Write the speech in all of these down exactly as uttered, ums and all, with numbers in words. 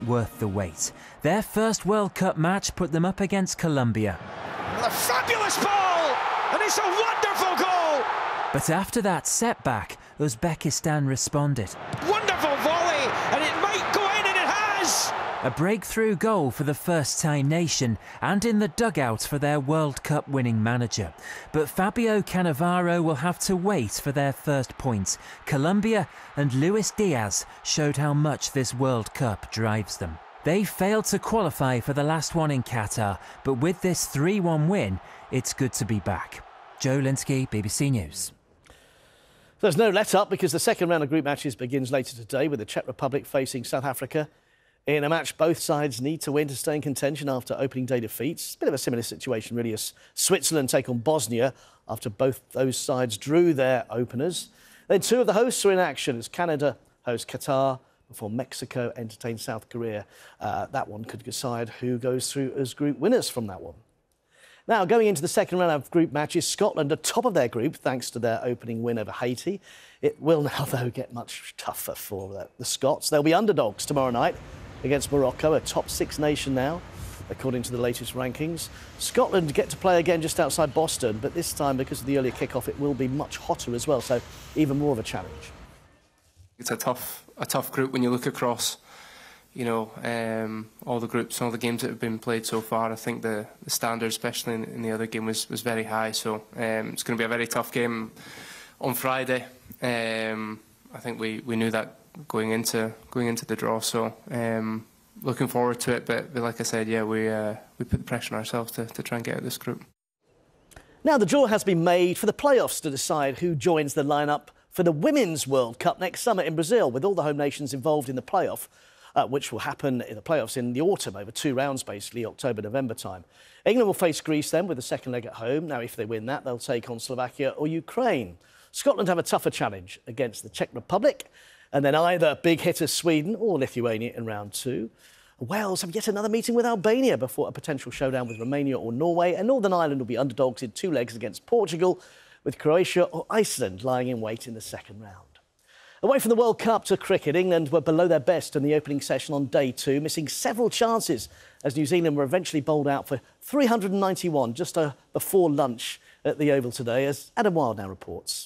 Worth the wait. Their first World Cup match put them up against Colombia. With a fabulous ball, and it's a wonderful goal! But after that setback, Uzbekistan responded. Wonderful volley, and it might go in, and it has! A breakthrough goal for the first-time nation and in the dugout for their World Cup winning manager. But Fabio Cannavaro will have to wait for their first point. Colombia and Luis Diaz showed how much this World Cup drives them. They failed to qualify for the last one in Qatar, but with this three one win, it's good to be back. Joe Linsky, B B C News. There's no let-up because the second round of group matches begins later today with the Czech Republic facing South Africa in a match both sides need to win to stay in contention after opening day defeats. It's a bit of a similar situation really as Switzerland take on Bosnia after both those sides drew their openers. Then two of the hosts are in action as Canada hosts Qatar before Mexico entertain South Korea. Uh, that one could decide who goes through as group winners from that one. Now, going into the second round of group matches, Scotland are top of their group thanks to their opening win over Haiti. It will now, though, get much tougher for the, the Scots. They'll be underdogs tomorrow night against Morocco, a top six nation now, according to the latest rankings. Scotland get to play again just outside Boston, but this time, because of the earlier kick-off, it will be much hotter as well, so even more of a challenge. It's a tough, a tough group when you look across, you know, um, all the groups, all the games that have been played so far. I think the, the standard, especially in, in the other game, was, was very high. So um, it's going to be a very tough game on Friday. Um, I think we, we knew that going into going into the draw. So um, looking forward to it. But, but like I said, yeah, we uh, we put the pressure on ourselves to, to try and get out of this group. Now the draw has been made for the playoffs to decide who joins the lineup for the Women's World Cup next summer in Brazil, with all the home nations involved in the playoff. Uh, which will happen in the playoffs in the autumn, over two rounds, basically, October, November time. England will face Greece then with the second leg at home. Now, if they win that, they'll take on Slovakia or Ukraine. Scotland have a tougher challenge against the Czech Republic, and then either big hitters Sweden or Lithuania in round two. Wales have yet another meeting with Albania before a potential showdown with Romania or Norway, and Northern Ireland will be underdogs in two legs against Portugal, with Croatia or Iceland lying in wait in the second round. Away from the World Cup to cricket, England were below their best in the opening session on day two, missing several chances as New Zealand were eventually bowled out for three hundred ninety-one just uh, before lunch at the Oval today, as Adam Wilde now reports.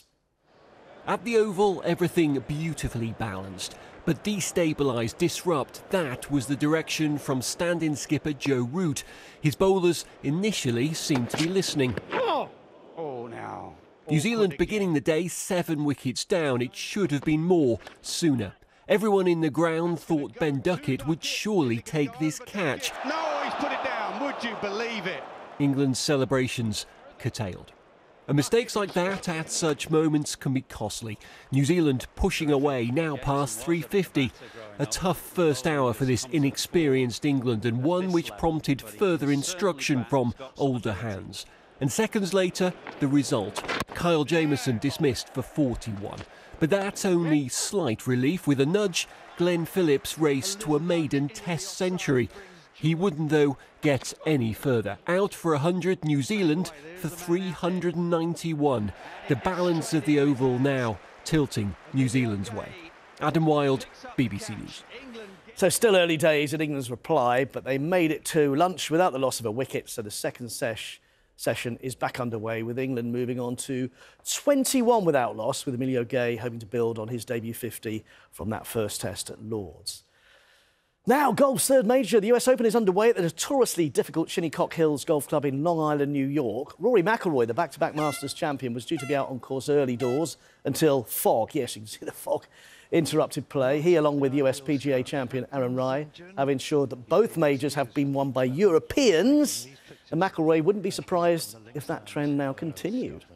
At the Oval, everything beautifully balanced, but destabilised, disrupt, that was the direction from stand-in skipper Joe Root. His bowlers initially seemed to be listening. Oh, oh now. New Zealand beginning the day seven wickets down. It should have been more sooner. Everyone in the ground thought Ben Duckett would surely take this catch. No, he's put it down. Would you believe it? England's celebrations curtailed. And mistakes like that at such moments can be costly. New Zealand pushing away now past three fifty. A tough first hour for this inexperienced England, and one which prompted further instruction from older hands. And seconds later, the result. Kyle Jamieson dismissed for forty-one. But that's only slight relief. With a nudge, Glenn Phillips raced to a maiden Test century. He wouldn't, though, get any further. Out for one hundred, New Zealand for three hundred ninety-one. The balance of the Oval now tilting New Zealand's way. Adam Wilde, B B C News. So still early days in England's reply, but they made it to lunch without the loss of a wicket, so the second sesh session is back underway, with England moving on to twenty-one without loss, with Emilio Gay hoping to build on his debut fifty from that first test at Lord's. Now, golf's third major, the U S Open, is underway at the notoriously difficult Shinnecock Hills Golf Club in Long Island, New York. Rory McIlroy, the back-to-back Masters champion, was due to be out on course early doors until fog, yes, you can see the fog, interrupted play. He, along with U S P G A champion Aaron Rai, have ensured that both majors have been won by Europeans. And McIlroy wouldn't be surprised if that trend now continued.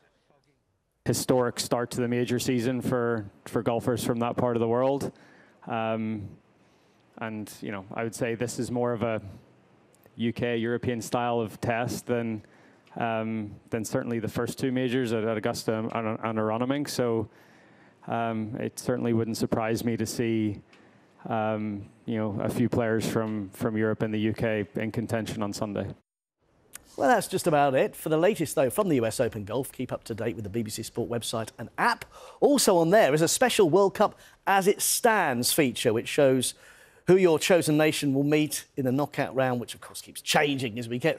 Historic start to the major season for, for golfers from that part of the world. Um, and, you know, I would say this is more of a U K, European style of test than, um, than certainly the first two majors at, at Augusta and, and Aronimink. So um, it certainly wouldn't surprise me to see, um, you know, a few players from, from Europe and the U K in contention on Sunday. Well, that's just about it. For the latest, though, from the U S Open Golf, keep up to date with the B B C Sport website and app. Also on there is a special World Cup as it stands feature, which shows who your chosen nation will meet in the knockout round, which of course keeps changing as we get